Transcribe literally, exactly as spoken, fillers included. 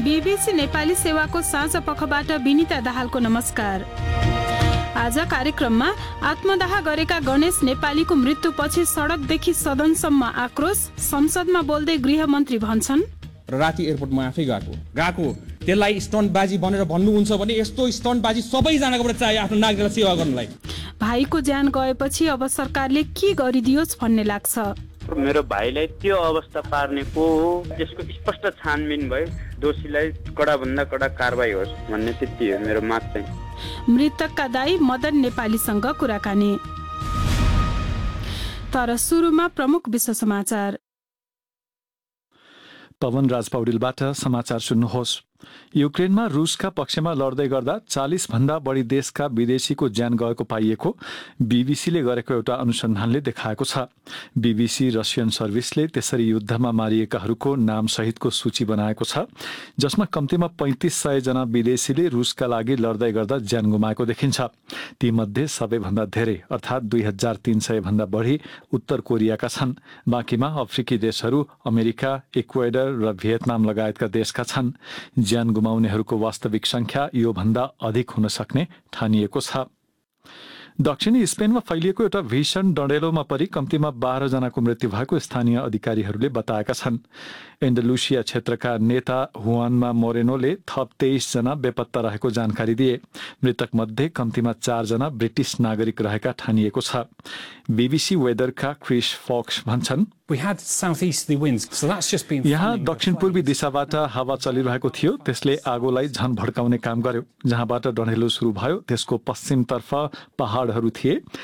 BBC Nepali सेवाको साँझ पखबाट विनिता दाहालको नमस्कार। आज कार्यक्रममा आत्मदाह गरेका गणेश नेपालीको मृत्युपछि सडकदेखि सदनसम्म आक्रोश, संसदमा बोल्दै गृहमन्त्री भन्छन् र राति एयरपोर्टमा आफै गएको गएको त्यसलाई स्टन्टबाजी भनेर भन्नुहुन्छ भने यस्तो स्टन्टबाजी सबैजनाकोबाट चाहियो आफ्नो नागरिकलाई सेवा गर्नलाई। भाइको ज्यान गएपछि अब सरकारले के गरिदियोस् भन्ने लाग्छ। मेरो भाइलाई त्यो अवस्था पार्ने को हो त्यसको स्पष्ट छानबिन भए दोषीलाई कडाभन्दा कडा कारबाही होस् भन्ने त्यति हो मेरो माग चाहिँ। मृतकका दाइ मदन नेपालीसँग कुराकानी। तर सुरुमा प्रमुख विश्व समाचार। पवन राज पौडेलबाट समाचार सुन्नुहोस्। युक्रेनमा रुसका पक्षमा लड्दै गर्दा चालीस भन्दा बढी देशका विदेशीको ज्यान गएको पाइएको बीबीसीले गरेको एउटा अनुसन्धानले देखाएको छ। बीबीसी रसियन सर्भिसले त्यसरी युद्धमा मारिएकाहरूको नाम सहितको सूची बनाएको छ, जसमा कम्तीमा पैंतिस सय जना विदेशीले रुसका लागि लड्दै गर्दा ज्यान गुमाएको देखिन्छ। तीमध्ये सबैभन्दा धेरै अर्थात् दुई हजार तीन सय भन्दा बढी उत्तर कोरियाका छन्। बाँकीमा अफ्रिकी देशहरू, अमेरिका, इक्वेडर र भियतनाम लगायतका देशका छन्। ज्यान गुमाउनेहरूको वास्तविक संख्या यो भन्दा अधिक हुन सक्ने ठानिएको छ। दक्षिणी स्पेनमा फैलिएको एउटा भीषण डढेलोमा परि कम्तीमा बाह्र जनाको मृत्यु भएको स्थानीय अधिकारीहरूले बताएका छन्। एन्डलुसिया क्षेत्रका नेता हुआनमा मोरेनोले थप तेइस जना बेपत्ता रहेको जानकारी दिए। मृतक मध्ये कम्तीमा चार जना ब्रिटिश नागरिक रहेका ठानिएको छ। बीबीसी वेदरका क्रिस फक्स भन्छन्, यहाँ दक्षिण पूर्वी दिशाबाट हावा चलिरहेको थियो, त्यसले आगोलाई झन भड्काउने काम गर्यो। जहाँबाट डढेलो सुरु भयो त्यसको पश्चिमतर्फ पहाडहरू थिए।